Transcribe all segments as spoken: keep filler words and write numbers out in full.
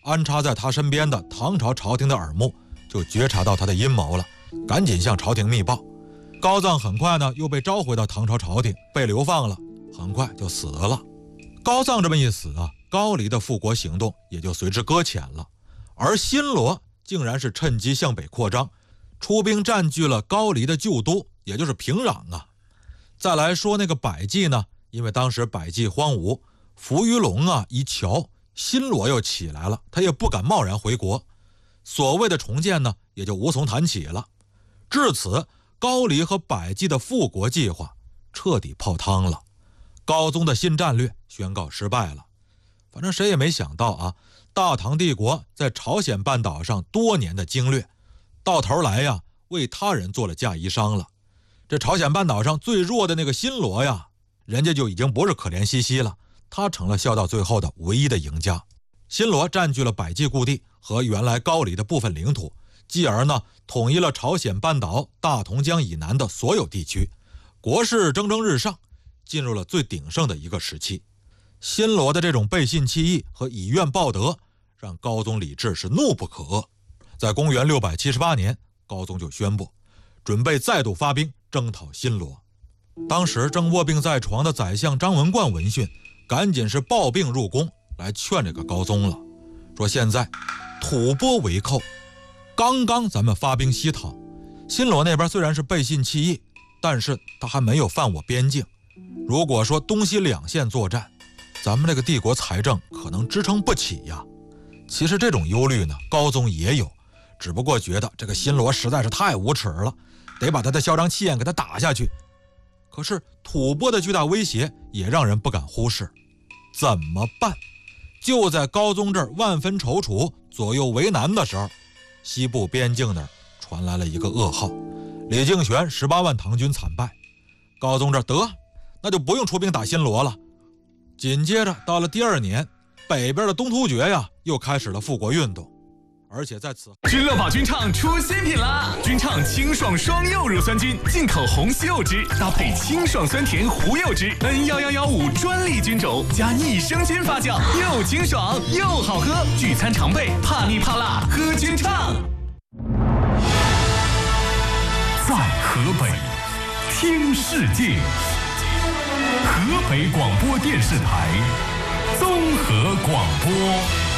安插在他身边的唐朝朝廷的耳目就觉察到他的阴谋了，赶紧向朝廷密报。高臧很快呢又被召回到唐朝朝廷，被流放了，很快就死了。高臧这么一死啊，高丽的复国行动也就随之搁浅了。而新罗竟然是趁机向北扩张，出兵占据了高丽的旧都，也就是平壤啊。再来说那个百济呢，因为当时百济荒芜，伏鱼龙啊一瞧新罗又起来了，他也不敢贸然回国，所谓的重建呢也就无从谈起了。至此，高丽和百济的复国计划彻底泡汤了，高宗的新战略宣告失败了。反正谁也没想到啊，大唐帝国在朝鲜半岛上多年的经略，到头来呀为他人做了嫁衣裳了。这朝鲜半岛上最弱的那个新罗呀，人家就已经不是可怜兮兮了，他成了笑到最后的唯一的赢家。新罗占据了百济故地和原来高丽的部分领土，继而呢统一了朝鲜半岛大同江以南的所有地区，国势蒸蒸日上，进入了最鼎盛的一个时期。新罗的这种背信弃义和以怨报德，让高宗李治是怒不可遏。在公元六百七十八年，高宗就宣布准备再度发兵征讨新罗。当时正卧病在床的宰相张文冠闻讯，赶紧是抱病入宫来劝这个高宗了，说现在吐蕃为寇，刚刚咱们发兵西讨，新罗那边虽然是背信弃义，但是他还没有犯我边境，如果说东西两线作战，咱们这个帝国财政可能支撑不起呀。其实这种忧虑呢，高宗也有，只不过觉得这个新罗实在是太无耻了，得把他的嚣张气焰给他打下去。可是吐蕃的巨大威胁也让人不敢忽视，怎么办？就在高宗这儿万分踌躇、左右为难的时候，西部边境那儿传来了一个噩耗，李敬玄十八万唐军惨败。高宗这儿得，那就不用出兵打新罗了。紧接着到了第二年，北边的东突厥呀又开始了复国运动，而且在此君乐宝君畅出新品啦！君畅清爽双柚乳酸菌，进口红丝柚汁，搭配清爽酸甜胡柚汁 N 一一一五专利菌种，加益生菌发酵，又清爽又好喝。聚餐常备，怕腻怕辣，喝君畅。 在河北听世界，河北广播电视台综合广播。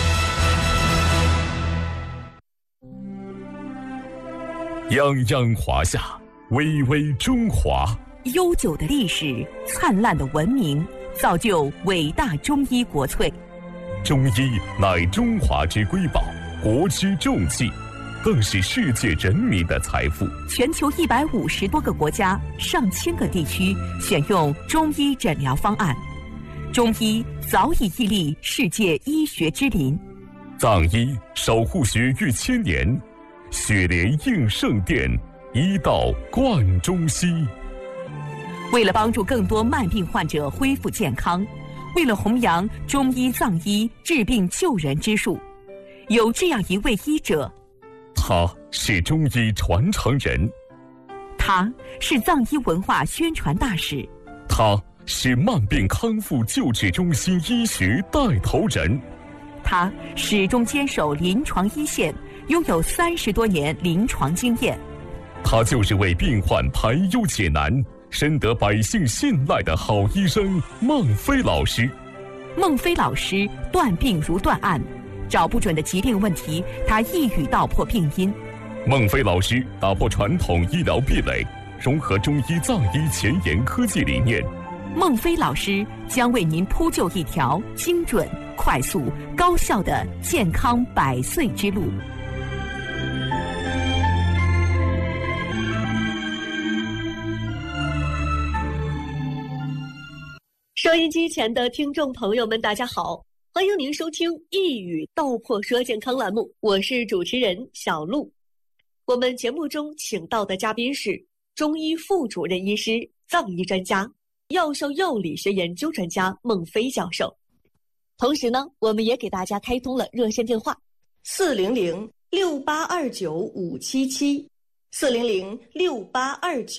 泱泱华夏，巍巍中华。 悠久的历史，灿烂的文明，造就伟大中医国粹。 中医乃中华之瑰宝，国之重器，更是世界人民的财富。 全球一百五十多个国家、上千个地区选用中医诊疗方案，中医早已屹立世界医学之林。 藏医守护学逾千年，雪莲应圣殿，医道贯中西。 为了帮助更多慢病患者恢复健康，为了弘扬中医藏医治病救人之术，有这样一位医者， 他是中医传承人， 他是藏医文化宣传大使， 他是慢病康复救治中心医学带头人， 他始终坚守临床一线，拥有三十多年临床经验。 他就是为病患排忧解难，深得百姓信赖的好医生孟非老师。 孟非老师断病如断案，找不准的疾病问题，他一语道破病因。 孟非老师打破传统医疗壁垒，融合中医藏医前沿科技理念。 孟非老师将为您铺就一条精准、快速、高效的健康百岁之路。 收音机前的听众朋友们，大家好，欢迎您收听一语道破说健康栏目，我是主持人小璐。我们节目中请到的嘉宾是中医副主任医师、藏医专家、药效药理学研究专家孟非教授。同时呢，我们也给大家开通了热线电话四零零六八二九五七七，四零零六八二九。